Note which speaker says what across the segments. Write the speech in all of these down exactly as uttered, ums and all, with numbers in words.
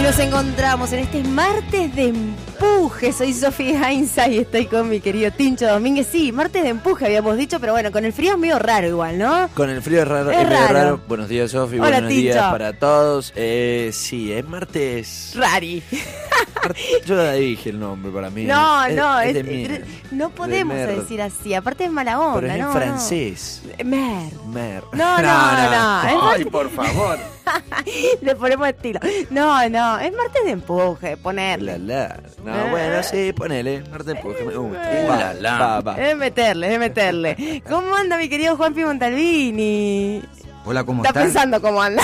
Speaker 1: Nos encontramos en este martes de empuje. Soy Sofía Heinza y estoy con mi querido Tincho Domínguez. Sí, martes de empuje habíamos dicho, pero bueno, con el frío es medio raro igual, ¿no?
Speaker 2: Con el frío es raro.
Speaker 1: Es
Speaker 2: es medio
Speaker 1: raro.
Speaker 2: raro. Buenos días, Sofi.
Speaker 1: Hola,
Speaker 2: Buenos
Speaker 1: Tincho.
Speaker 2: días para todos. Eh, sí, es martes.
Speaker 1: Rari.
Speaker 2: Yo ya dije el nombre para mí.
Speaker 1: No,
Speaker 2: es,
Speaker 1: no,
Speaker 2: es
Speaker 1: es,
Speaker 2: de
Speaker 1: es-
Speaker 2: mier.
Speaker 1: no podemos
Speaker 2: De mer.
Speaker 1: decir así. Aparte es mala onda,
Speaker 2: Pero es
Speaker 1: ¿no?
Speaker 2: en francés.
Speaker 1: No. Mer.
Speaker 2: Mer.
Speaker 1: No, no, no. Es
Speaker 2: Ay,
Speaker 1: martes-
Speaker 2: por favor.
Speaker 1: Le ponemos estilo. No, no, es martes de empuje, ponerle.
Speaker 2: La, la. No,
Speaker 1: Eh.
Speaker 2: bueno, sí, ponele. Martes empuje. Me gusta.
Speaker 1: Eh.
Speaker 2: Va, va, va.
Speaker 1: Es meterle, es meterle. ¿Cómo anda mi querido Juanpi Montalvini?
Speaker 3: Hola, ¿cómo
Speaker 1: Está
Speaker 3: están?
Speaker 1: pensando cómo anda.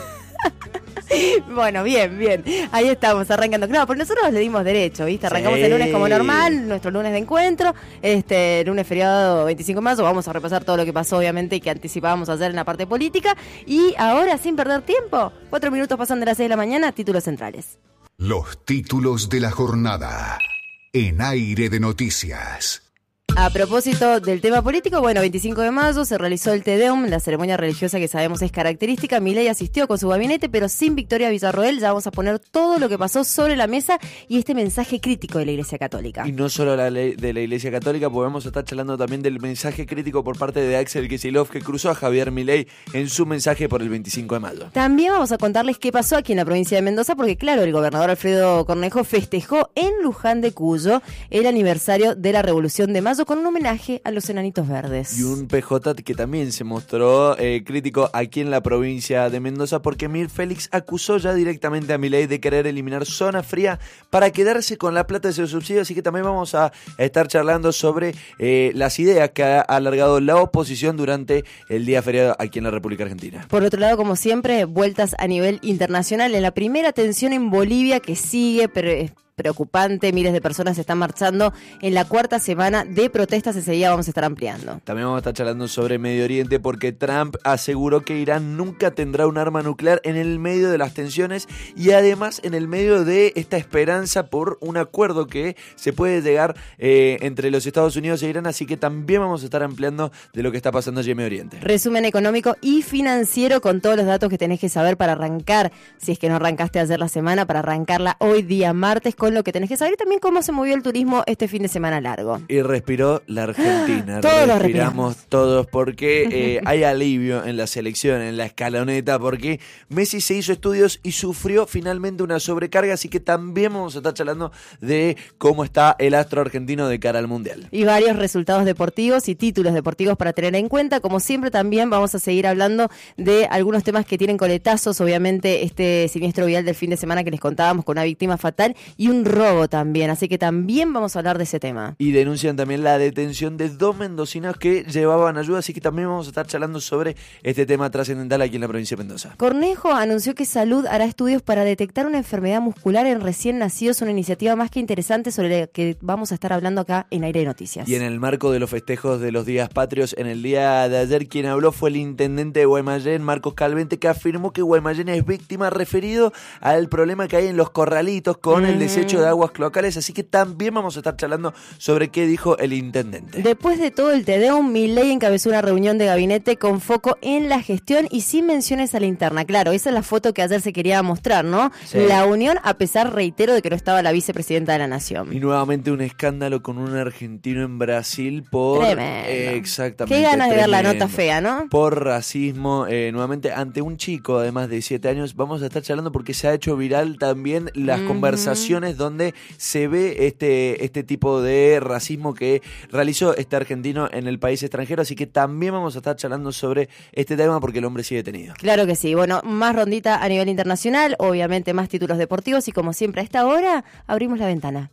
Speaker 1: Bueno, bien, bien. Ahí estamos, arrancando. Claro, porque nosotros le dimos derecho, ¿viste? Arrancamos
Speaker 2: Sí.
Speaker 1: el lunes como normal, nuestro lunes de encuentro. Este, lunes feriado veinticinco de marzo. Vamos a repasar todo lo que pasó, obviamente, y que anticipábamos ayer en la parte política. Y ahora, sin perder tiempo, cuatro minutos pasan de las seis de la mañana, títulos centrales.
Speaker 4: Los títulos de la jornada en Aire de Noticias.
Speaker 1: A propósito del tema político, bueno, veinticinco de mayo se realizó el Te Deum, la ceremonia religiosa que sabemos es característica. Milei asistió con su gabinete, pero sin Victoria Villarroel. Ya vamos a poner todo lo que pasó sobre la mesa y este mensaje crítico de la Iglesia Católica.
Speaker 2: Y no solo la ley de la Iglesia Católica, porque vamos a estar charlando también del mensaje crítico por parte de Axel Kicillof, que cruzó a Javier Milei en su mensaje por el veinticinco de mayo.
Speaker 1: También vamos a contarles qué pasó aquí en la provincia de Mendoza, porque claro, el gobernador Alfredo Cornejo festejó en Luján de Cuyo el aniversario de la Revolución de Mayo con un homenaje a los enanitos verdes.
Speaker 2: Y un P J que también se mostró eh, crítico aquí en la provincia de Mendoza, porque Mir Félix acusó ya directamente a Milei de querer eliminar zona fría para quedarse con la plata de sus subsidios, así que también vamos a estar charlando sobre eh, las ideas que ha alargado la oposición durante el día feriado aquí en la República Argentina.
Speaker 1: Por otro lado, como siempre, vueltas a nivel internacional. En la primera tensión en Bolivia, que sigue, pero es preocupante, miles de personas están marchando en la cuarta semana de protestas. Ese día vamos a estar ampliando.
Speaker 2: También vamos a estar charlando sobre Medio Oriente, porque Trump aseguró que Irán nunca tendrá un arma nuclear en el medio de las tensiones y además en el medio de esta esperanza por un acuerdo que se puede llegar eh, entre los Estados Unidos e Irán, así que también vamos a estar ampliando de lo que está pasando allí en Medio Oriente.
Speaker 1: Resumen económico y financiero con todos los datos que tenés que saber para arrancar, si es que no arrancaste ayer la semana, para arrancarla hoy día martes, con lo que tenés que saber y también cómo se movió el turismo este fin de semana largo.
Speaker 2: Y respiró la Argentina.
Speaker 1: Todos lo
Speaker 2: respiramos todos porque eh, hay alivio en la selección, en la escaloneta, porque Messi se hizo estudios y sufrió finalmente una sobrecarga, así que también vamos a estar charlando de cómo está el astro argentino de cara al Mundial.
Speaker 1: Y varios resultados deportivos y títulos deportivos para tener en cuenta. Como siempre, también vamos a seguir hablando de algunos temas que tienen coletazos. Obviamente, este siniestro vial del fin de semana que les contábamos con una víctima fatal y un robo también. Así que también vamos a hablar de ese tema.
Speaker 2: Y denuncian también la detención de dos mendocinos que llevaban ayuda, así que también vamos a estar charlando sobre este tema trascendental aquí en la provincia de Mendoza.
Speaker 1: Cornejo anunció que Salud hará estudios para detectar una enfermedad muscular en recién nacidos, una iniciativa más que interesante sobre la que vamos a estar hablando acá en Aire de Noticias.
Speaker 2: Y en el marco de los festejos de los días patrios, en el día de ayer quien habló fue el intendente de Guaymallén, Marcos Calvente, que afirmó que Guaymallén es víctima referido al problema que hay en los corralitos con el desecho de aguas cloacales, así que también vamos a estar charlando sobre qué dijo el intendente.
Speaker 1: Después de todo el Te Deum, Milei encabezó una reunión de gabinete con foco en la gestión y sin menciones a la interna. Claro, esa es la foto que ayer se quería mostrar, ¿no?
Speaker 2: Sí.
Speaker 1: La unión, a pesar, reitero, de que no estaba la vicepresidenta de la Nación.
Speaker 2: Y nuevamente un escándalo con un argentino en Brasil por...
Speaker 1: Tremendo.
Speaker 2: Eh, exactamente.
Speaker 1: Qué ganas de ver la
Speaker 2: tremendo.
Speaker 1: nota fea, ¿no?
Speaker 2: Por racismo, eh, nuevamente ante un chico, además de siete años, vamos a estar charlando porque se ha hecho viral también las
Speaker 1: Ujú.
Speaker 2: conversaciones donde se ve este, este tipo de racismo que realizó este argentino en el país extranjero, así que también vamos a estar charlando sobre este tema porque el hombre sigue detenido.
Speaker 1: Claro que sí. Bueno, más rondita a nivel internacional, obviamente más títulos deportivos y como siempre a esta hora abrimos la ventana.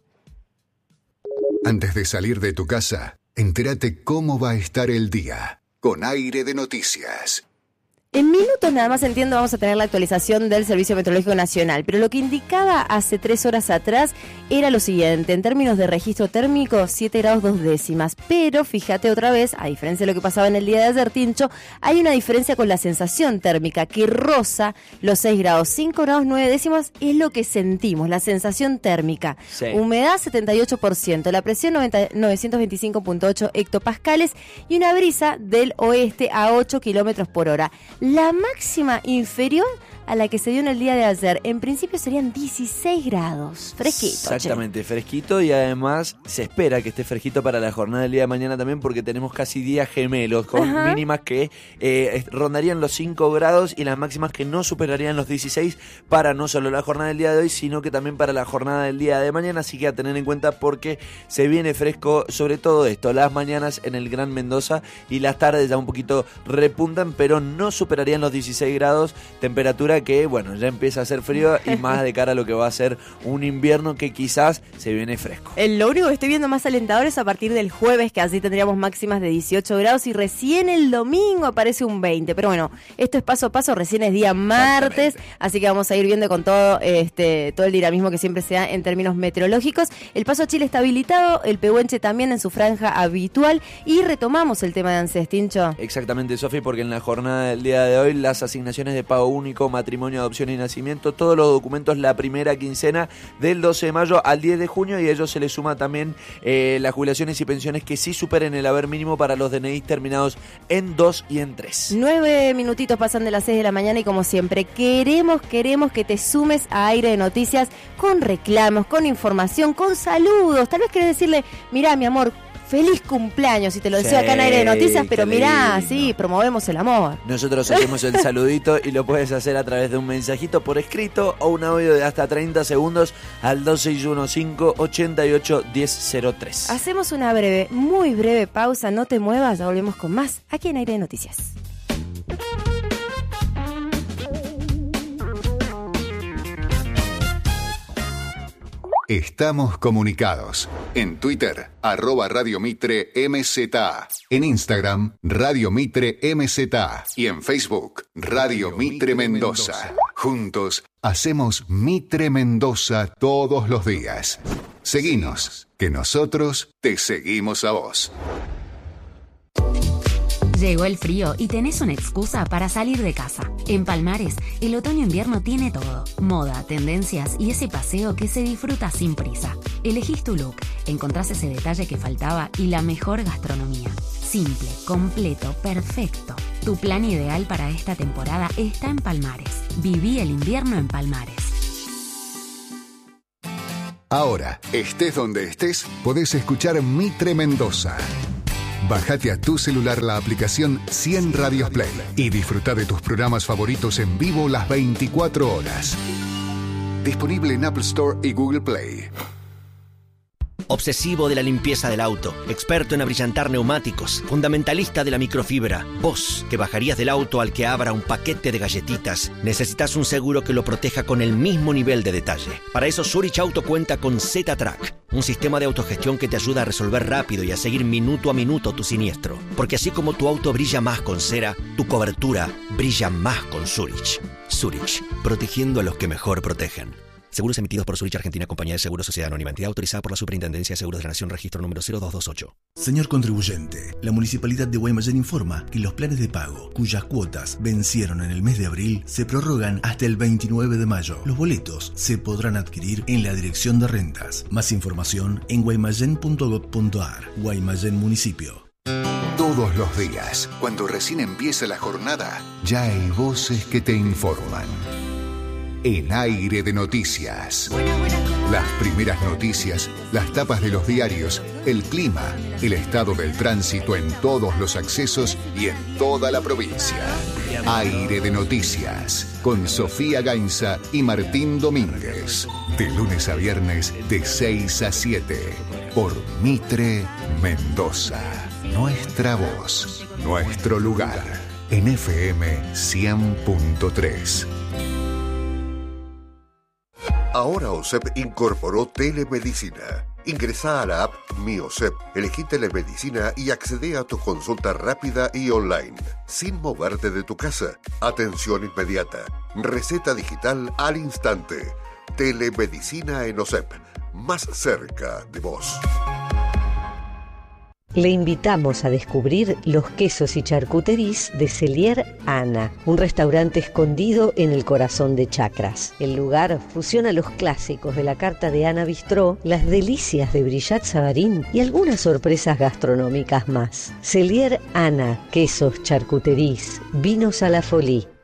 Speaker 4: Antes de salir de tu casa, entérate cómo va a estar el día con Aire de Noticias.
Speaker 1: En minutos nada más, entiendo, vamos a tener la actualización del Servicio Meteorológico Nacional, pero lo que indicaba hace tres horas atrás era lo siguiente: en términos de registro térmico, siete grados dos décimas, pero fíjate otra vez, a diferencia de lo que pasaba en el día de ayer, Tincho, hay una diferencia con la sensación térmica que roza los seis grados, cinco grados nueve décimas es lo que sentimos, la sensación térmica.
Speaker 2: Sí.
Speaker 1: Humedad setenta y ocho por ciento, la presión noventa, novecientos veinticinco punto ocho hectopascales y una brisa del oeste a ocho kilómetros por hora. La máxima inferior a la que se dio en el día de ayer. En principio serían dieciséis grados, fresquito.
Speaker 2: Exactamente,
Speaker 1: che.
Speaker 2: fresquito, y además se espera que esté fresquito para la jornada del día de mañana también, porque tenemos casi días gemelos con
Speaker 1: Ajá.
Speaker 2: mínimas que eh, rondarían los cinco grados y las máximas que no superarían los dieciséis para no solo la jornada del día de hoy, sino que también para la jornada del día de mañana. Así que a tener en cuenta porque se viene fresco, sobre todo esto, las mañanas en el Gran Mendoza y las tardes ya un poquito repuntan, pero no superarían los dieciséis grados, temperatura que, bueno, ya empieza a hacer frío y más de cara a lo que va a ser un invierno que quizás se viene fresco.
Speaker 1: El, lo único que estoy viendo más alentador es a partir del jueves, que así tendríamos máximas de dieciocho grados, y recién el domingo aparece un veinte. Pero bueno, esto es paso a paso, recién es día martes, así que vamos a ir viendo con todo este todo el dinamismo que siempre se da en términos meteorológicos. El paso a Chile está habilitado, el Pehuenche también en su franja habitual, y retomamos el tema de ANSES, Tincho.
Speaker 2: Exactamente, Sofi, porque en la jornada del día de hoy las asignaciones de pago único, matrimonio, adopción y nacimiento, todos los documentos la primera quincena del doce de mayo al diez de junio, y a ello se le suma también eh, las jubilaciones y pensiones que sí superen el haber mínimo para los D N I terminados en dos y en tres.
Speaker 1: Nueve minutitos pasan de las seis de la mañana y como siempre queremos, queremos que te sumes a Aire de Noticias con reclamos, con información, con saludos. Tal vez querés decirle, mirá mi amor, feliz cumpleaños, y te lo deseo
Speaker 2: Sí,
Speaker 1: acá en Aire de Noticias, pero
Speaker 2: qué
Speaker 1: mirá,
Speaker 2: lindo.
Speaker 1: sí, promovemos el amor.
Speaker 2: Nosotros hacemos el saludito y lo puedes hacer a través de un mensajito por escrito o un audio de hasta treinta segundos al dos seis uno cinco, ocho ocho, uno cero cero tres.
Speaker 1: Hacemos una breve, muy breve pausa, no te muevas, ya volvemos con más aquí en Aire de Noticias.
Speaker 4: Estamos comunicados. En Twitter, arroba Radio Mitre M Z A. En Instagram, Radio Mitre M Z A. Y en Facebook, Radio Mitre Mendoza. Juntos, hacemos Mitre Mendoza todos los días. Seguinos, que nosotros te seguimos a vos.
Speaker 3: Llegó el frío y tenés una excusa para salir de casa. En Palmares, el otoño-invierno tiene todo. Moda, tendencias y ese paseo que se disfruta sin prisa. Elegís tu look, encontrás ese detalle que faltaba y la mejor gastronomía. Simple, completo, perfecto. Tu plan ideal para esta temporada está en Palmares. Viví el invierno en Palmares.
Speaker 4: Ahora, estés donde estés, podés escuchar Mitre Mendoza. Bájate a tu celular la aplicación cien Radios Play y disfruta de tus programas favoritos en vivo las veinticuatro horas. Disponible en Apple Store y Google Play.
Speaker 5: Obsesivo de la limpieza del auto, experto en abrillantar neumáticos, fundamentalista de la microfibra. Vos, que bajarías del auto al que abra un paquete de galletitas, necesitas un seguro que lo proteja con el mismo nivel de detalle. Para eso Zurich Auto cuenta con Z-Track, un sistema de autogestión que te ayuda a resolver rápido y a seguir minuto a minuto tu siniestro. Porque así como tu auto brilla más con cera, tu cobertura brilla más con Zurich. Zurich, protegiendo a los que mejor protegen. Seguros emitidos por Zurich Argentina, Compañía de Seguros, Sociedad Anónima, entidad autorizada por la Superintendencia de Seguros de la Nación, registro número cero dos dos ocho.
Speaker 6: Señor contribuyente, la Municipalidad de Guaymallén informa que los planes de pago, cuyas cuotas vencieron en el mes de abril, se prorrogan hasta el veintinueve de mayo. Los boletos se podrán adquirir en la Dirección de Rentas. Más información en guaymallén punto gob punto ar. Guaymallén Municipio.
Speaker 4: Todos los días, cuando recién empieza la jornada, ya hay voces que te informan. En Aire de Noticias. Las primeras noticias, las tapas de los diarios, el clima, el estado del tránsito en todos los accesos y en toda la provincia. Aire de Noticias, con Sofía Gainza y Martín Domínguez. De lunes a viernes, de seis a siete. Por Mitre Mendoza. Nuestra voz, nuestro lugar. En F M cien punto tres.
Speaker 7: Ahora OSEP incorporó telemedicina. Ingresá a la app Mi OSEP, elegí telemedicina y accede a tu consulta rápida y online, sin moverte de tu casa. Atención inmediata, receta digital al instante. Telemedicina en OSEP, más cerca de vos.
Speaker 8: Le invitamos a descubrir los quesos y charcuteries de Cellier Ana, un restaurante escondido en el corazón de Chacras. El lugar fusiona los clásicos de la carta de Ana Bistró, las delicias de Brillat Savarín y algunas sorpresas gastronómicas más. Cellier Ana, quesos, charcuteries, vinos a la folie.